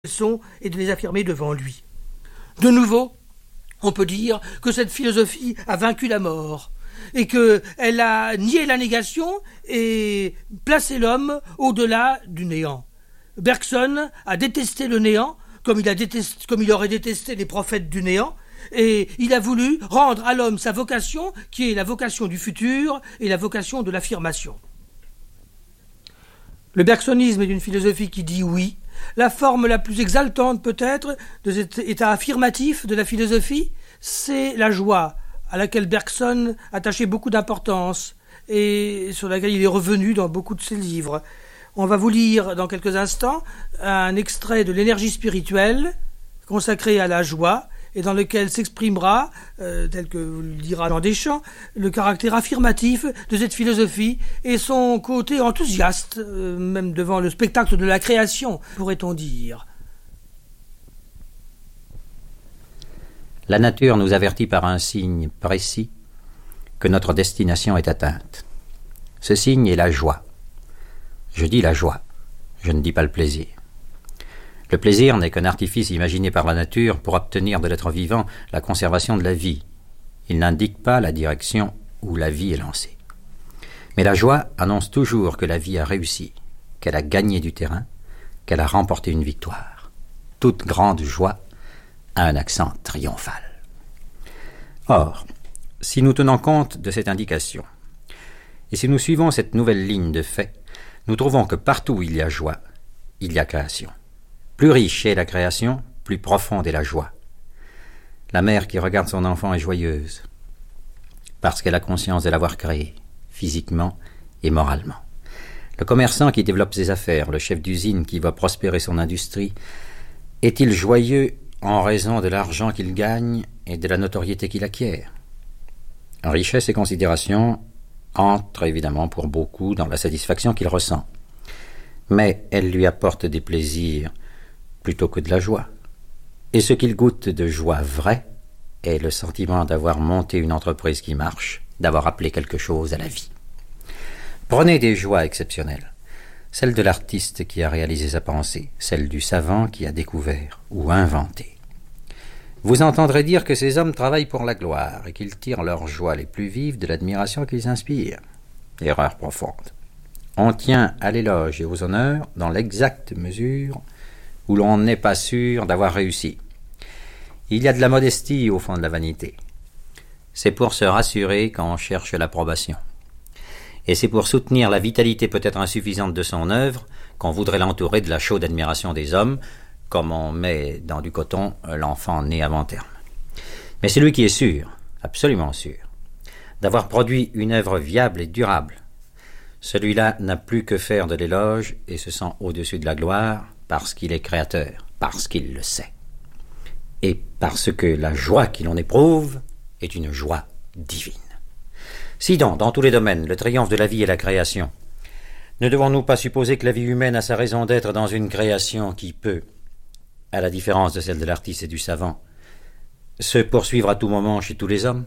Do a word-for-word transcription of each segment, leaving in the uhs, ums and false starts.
sont et de les affirmer devant lui. De nouveau, on peut dire que cette philosophie a vaincu la mort et qu'elle a nié la négation et placé l'homme au-delà du néant. Bergson a détesté le néant comme il, a détesté, comme il aurait détesté les prophètes du néant, et il a voulu rendre à l'homme sa vocation, qui est la vocation du futur et la vocation de l'affirmation. Le bergsonisme est une philosophie qui dit oui. La forme la plus exaltante peut-être de cet état affirmatif de la philosophie, c'est la joie, à laquelle Bergson attachait beaucoup d'importance et sur laquelle il est revenu dans beaucoup de ses livres. On va vous lire dans quelques instants un extrait de l'énergie spirituelle consacré à la joie et dans lequel s'exprimera, euh, tel que vous le dira dans Deschamps, le caractère affirmatif de cette philosophie et son côté enthousiaste, euh, même devant le spectacle de la création, pourrait-on dire. La nature nous avertit par un signe précis que notre destination est atteinte. Ce signe est la joie. Je dis la joie, je ne dis pas le plaisir. Le plaisir n'est qu'un artifice imaginé par la nature pour obtenir de l'être vivant la conservation de la vie. Il n'indique pas la direction où la vie est lancée. Mais la joie annonce toujours que la vie a réussi, qu'elle a gagné du terrain, qu'elle a remporté une victoire. Toute grande joie a un accent triomphal. Or, si nous tenons compte de cette indication, et si nous suivons cette nouvelle ligne de fait, nous trouvons que partout où il y a joie, il y a création. Plus riche est la création, plus profonde est la joie. La mère qui regarde son enfant est joyeuse, parce qu'elle a conscience de l'avoir créé, physiquement et moralement. Le commerçant qui développe ses affaires, le chef d'usine qui voit prospérer son industrie, est-il joyeux en raison de l'argent qu'il gagne et de la notoriété qu'il acquiert? Richesse et considération entrent évidemment pour beaucoup dans la satisfaction qu'il ressent, mais elles lui apportent des plaisirs plutôt que de la joie. Et ce qu'il goûte de joie vraie est le sentiment d'avoir monté une entreprise qui marche, d'avoir appelé quelque chose à la vie. Prenez des joies exceptionnelles, celle de l'artiste qui a réalisé sa pensée, celle du savant qui a découvert ou inventé. Vous entendrez dire que ces hommes travaillent pour la gloire et qu'ils tirent leurs joies les plus vives de l'admiration qu'ils inspirent. Erreur profonde. On tient à l'éloge et aux honneurs dans l'exacte mesure où l'on n'est pas sûr d'avoir réussi. Il y a de la modestie au fond de la vanité. C'est pour se rassurer qu'on cherche l'approbation. Et c'est pour soutenir la vitalité peut-être insuffisante de son œuvre qu'on voudrait l'entourer de la chaude admiration des hommes, comme on met dans du coton l'enfant né avant terme. Mais celui qui est sûr, absolument sûr, d'avoir produit une œuvre viable et durable, celui-là n'a plus que faire de l'éloge et se sent au-dessus de la gloire parce qu'il est créateur, parce qu'il le sait. Et parce que la joie qu'il en éprouve est une joie divine. Si donc, dans tous les domaines, le triomphe de la vie est la création, ne devons-nous pas supposer que la vie humaine a sa raison d'être dans une création qui peut, à la différence de celle de l'artiste et du savant, se poursuivre à tout moment chez tous les hommes?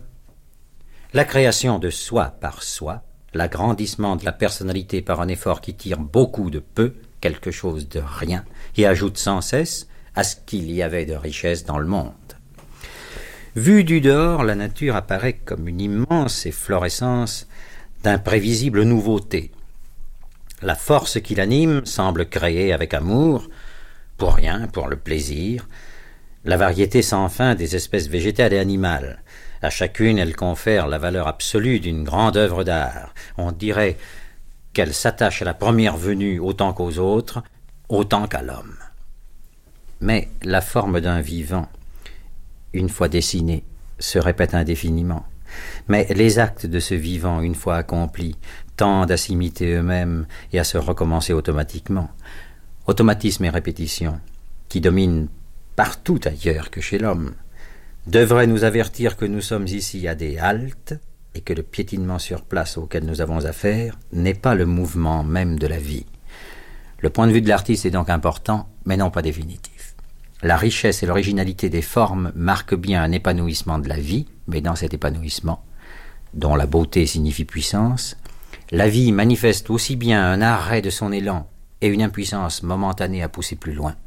La création de soi par soi, l'agrandissement de la personnalité par un effort qui tire beaucoup de peu, quelque chose de rien, et ajoute sans cesse à ce qu'il y avait de richesse dans le monde. Vue du dehors, la nature apparaît comme une immense efflorescence d'imprévisibles nouveautés. La force qui l'anime semble créer avec amour, pour rien, pour le plaisir, la variété sans fin des espèces végétales et animales. À chacune, elle confère la valeur absolue d'une grande œuvre d'art. On dirait qu'elle s'attache à la première venue autant qu'aux autres, autant qu'à l'homme. Mais la forme d'un vivant, une fois dessinée, se répète indéfiniment. Mais les actes de ce vivant, une fois accomplis, tendent à s'imiter eux-mêmes et à se recommencer automatiquement. Automatisme et répétition, qui dominent partout ailleurs que chez l'homme, devraient nous avertir que nous sommes ici à des haltes et que le piétinement sur place auquel nous avons affaire n'est pas le mouvement même de la vie. Le point de vue de l'artiste est donc important, mais non pas définitif. La richesse et l'originalité des formes marquent bien un épanouissement de la vie, mais dans cet épanouissement, dont la beauté signifie puissance, la vie manifeste aussi bien un arrêt de son élan et une impuissance momentanée à pousser plus loin.